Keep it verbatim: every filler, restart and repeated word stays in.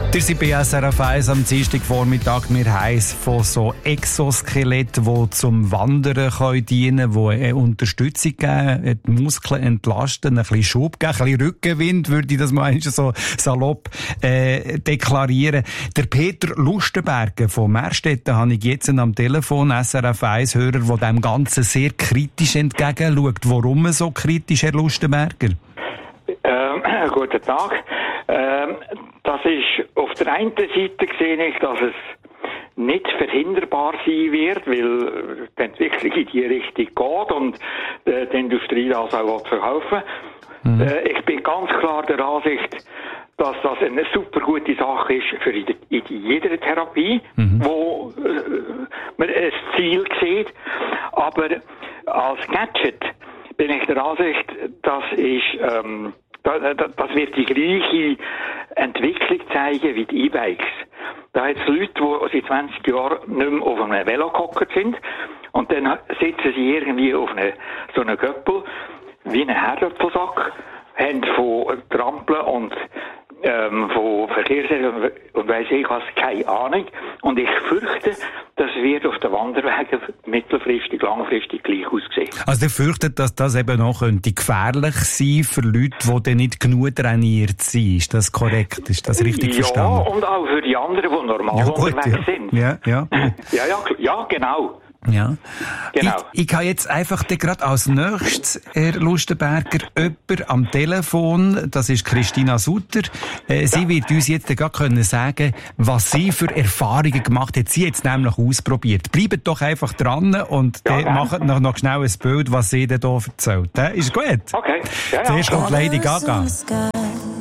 Ihr seid bei S R F eins am Dienstagvormittag. Wir heiss von so Exoskeletten, die zum Wandern können dienen können, die Unterstützung geben, die Muskeln entlasten, ein bisschen Schub geben, ein bisschen Rückenwind, würde ich das mal so salopp äh, deklarieren. Der Peter Lustenberger von Merstetten habe ich jetzt am Telefon, S R F eins-Hörer, der dem Ganzen sehr kritisch entgegenschaut. Warum so kritisch, Herr Lustenberger? Ähm, guten Tag. Ähm, das ist, auf der einen Seite sehe ich, dass es nicht verhinderbar sein wird, weil die Entwicklung in die Richtung geht und äh, die Industrie das auch verkaufen will. Mhm. Äh, ich bin ganz klar der Ansicht, dass das eine super gute Sache ist für in, in jeder Therapie, mhm. wo äh, man ein Ziel sieht. Aber als Gadget bin ich der Ansicht, das ist, ähm, das wird die gleiche Entwicklung zeigen wie die E-Bikes. Da hat es Leute, die seit zwanzig Jahren nicht mehr auf einem Velo gehockt sind und dann sitzen sie irgendwie auf eine, so einem Göppel wie einen Herdöpfelsack, haben von Trampeln und ähm, von Verkehrsregeln und weiss ich was, keine Ahnung. Und ich fürchte, das wird auf den Wanderwegen mittelfristig, langfristig gleich aussehen. Also ihr fürchtet, dass das eben noch könnte gefährlich sein für Leute, die dann nicht genug trainiert sind. Ist das korrekt? Ist das richtig ja, verstanden? Ja, und auch für die anderen, die normal ja, gut, unterwegs ja. sind. Ja, ja, ja, ja, ja, genau. Ja. Genau. Ich, ich habe jetzt einfach gerade als nächstes, Herr Lustenberger, jemand am Telefon, das ist Christina Sutter. Äh, sie ja. wird uns jetzt gerade können sagen, was sie für Erfahrungen gemacht hat. Sie hat es nämlich ausprobiert. Bleibt doch einfach dran und ja, dann macht noch, noch schnell ein Bild, was sie denn hier erzählt. Äh, ist gut? Okay. Ja, ja. Zuerst kommt Lady Gaga.